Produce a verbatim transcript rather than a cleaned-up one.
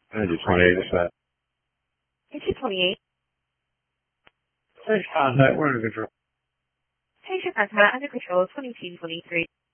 Engine twenty-eight is set. Engine twenty-eight. Stage contact, we're under control. Station contact under control twenty-two twenty-three.